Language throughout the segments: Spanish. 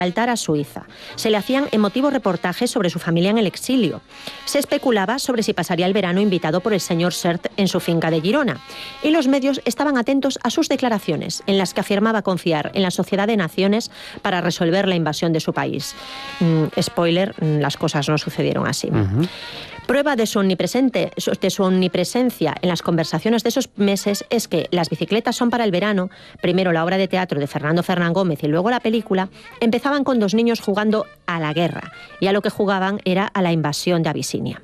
Gibraltar a Suiza. Se le hacían emotivos reportajes sobre su familia en el exilio. Se especulaba sobre si pasaría el verano invitado por el señor Sert en su finca de Girona. Y los medios estaban atentos a sus declaraciones, en las que afirmaba confiar en la Sociedad de Naciones para resolver la invasión de su país. Spoiler, las cosas no sucedieron así. Prueba de su omnipresencia en las conversaciones de esos meses es que Las bicicletas son para el verano, primero la obra de teatro de Fernando Fernán Gómez y luego la película, empezaban con dos niños jugando a la guerra, y a lo que jugaban era a la invasión de Abisinia.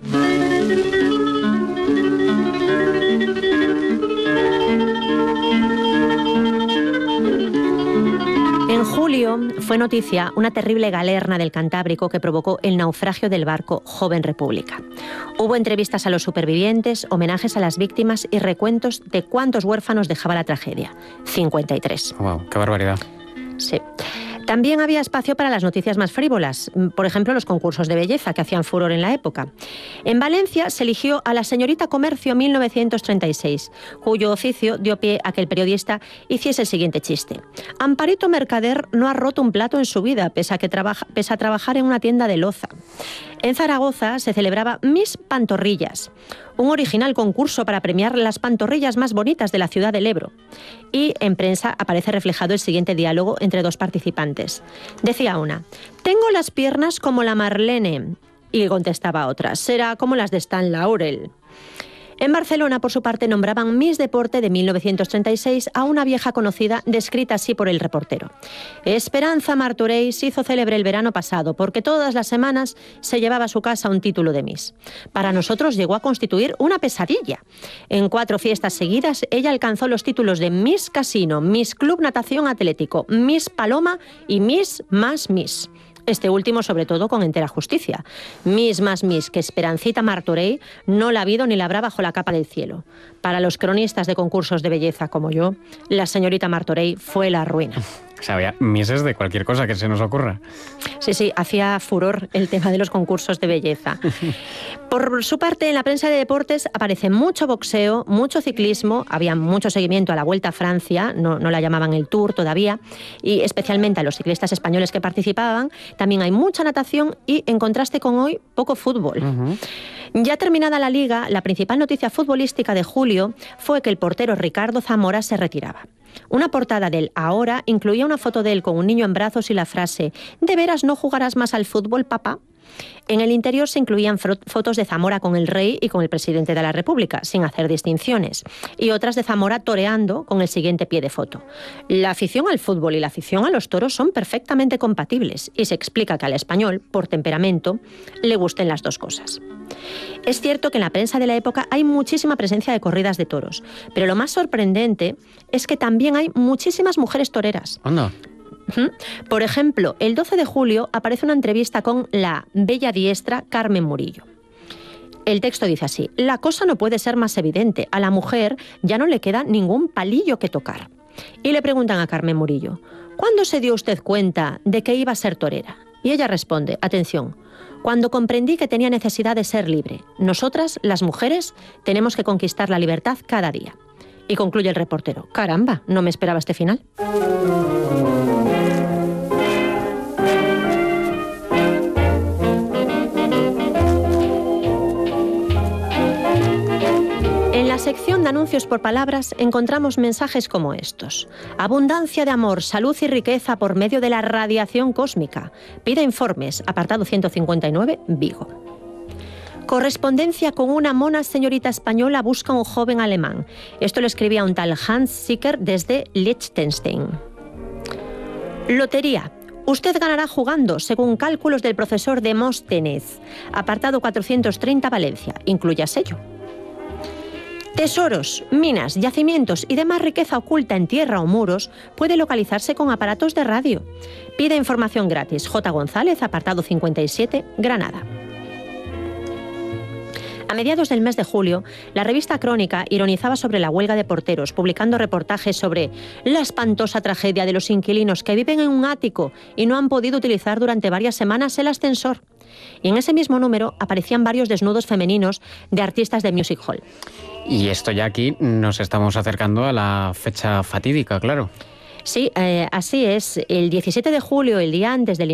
En julio fue noticia una terrible galerna del Cantábrico que provocó el naufragio del barco Joven República. Hubo entrevistas a los supervivientes, homenajes a las víctimas y recuentos de cuántos huérfanos dejaba la tragedia. 53. ¡Wow! ¡Qué barbaridad! Sí. También había espacio para las noticias más frívolas, por ejemplo, los concursos de belleza que hacían furor en la época. En Valencia se eligió a la señorita Comercio 1936, cuyo oficio dio pie a que el periodista hiciese el siguiente chiste. Amparito Mercader no ha roto un plato en su vida, pese a trabajar en una tienda de loza. En Zaragoza se celebraba Miss Pantorrillas, un original concurso para premiar las pantorrillas más bonitas de la ciudad del Ebro. Y en prensa aparece reflejado el siguiente diálogo entre dos participantes. Decía una: «Tengo las piernas como la Marlene». Y contestaba otra: «Será como las de Stan Laurel». En Barcelona, por su parte, nombraban Miss Deporte de 1936 a una vieja conocida, descrita así por el reportero. Esperanza Martorell se hizo célebre el verano pasado porque todas las semanas se llevaba a su casa un título de Miss. Para nosotros llegó a constituir una pesadilla. En 4 fiestas seguidas, ella alcanzó los títulos de Miss Casino, Miss Club Natación Atlético, Miss Paloma y Miss más Miss. Este último, sobre todo, con entera justicia. Miss más Miss que Esperancita Martorell no la ha habido ni la habrá bajo la capa del cielo. Para los cronistas de concursos de belleza como yo, la señorita Martorell fue la ruina. O sea, había misses de cualquier cosa que se nos ocurra. Sí, hacía furor el tema de los concursos de belleza. Por su parte, en la prensa de deportes aparece mucho boxeo, mucho ciclismo, había mucho seguimiento a la Vuelta a Francia, no la llamaban el Tour todavía, y especialmente a los ciclistas españoles que participaban. También hay mucha natación y, en contraste con hoy, poco fútbol. Ya terminada la Liga, la principal noticia futbolística de julio fue que el portero Ricardo Zamora se retiraba. Una portada del Ahora incluía una foto de él con un niño en brazos y la frase: ¿de veras no jugarás más al fútbol, papá? En el interior se incluían fotos de Zamora con el rey y con el presidente de la República, sin hacer distinciones, y otras de Zamora toreando con el siguiente pie de foto. La afición al fútbol y la afición a los toros son perfectamente compatibles, y se explica que al español, por temperamento, le gusten las dos cosas. Es cierto que en la prensa de la época hay muchísima presencia de corridas de toros, pero lo más sorprendente es que también hay muchísimas mujeres toreras. ¿Anda? Por ejemplo, el 12 de julio aparece una entrevista con la bella diestra Carmen Murillo. El texto dice así: «La cosa no puede ser más evidente. A la mujer ya no le queda ningún palillo que tocar». Y le preguntan a Carmen Murillo: «¿Cuándo se dio usted cuenta de que iba a ser torera?». Y ella responde: «Atención, cuando comprendí que tenía necesidad de ser libre. Nosotras, las mujeres, tenemos que conquistar la libertad cada día». Y concluye el reportero: «Caramba, no me esperaba este final». En la sección de anuncios por palabras encontramos mensajes como estos: abundancia de amor, salud y riqueza por medio de la radiación cósmica. Pida informes, apartado 159, Vigo. Correspondencia con una mona señorita española busca un joven alemán. Esto lo escribía un tal Hans Sicker desde Liechtenstein. Lotería. Usted ganará jugando, según cálculos del profesor Demóstenes. Apartado 430, Valencia. Incluya sello. Tesoros, minas, yacimientos y demás riqueza oculta en tierra o muros puede localizarse con aparatos de radio. Pida información gratis. J. González, apartado 57, Granada. A mediados del mes de julio, la revista Crónica ironizaba sobre la huelga de porteros, publicando reportajes sobre la espantosa tragedia de los inquilinos que viven en un ático y no han podido utilizar durante varias semanas el ascensor. Y en ese mismo número aparecían varios desnudos femeninos de artistas de music hall. Y esto ya aquí nos estamos acercando a la fecha fatídica, claro. Sí, así es. El 17 de julio, el día antes del